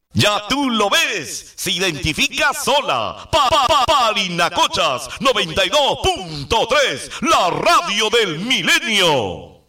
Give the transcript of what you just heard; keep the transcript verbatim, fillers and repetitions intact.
Ya tú lo ves, se identifica sola. Pa, pa, pa, Parinacochas noventa y dos punto tres, la radio del milenio.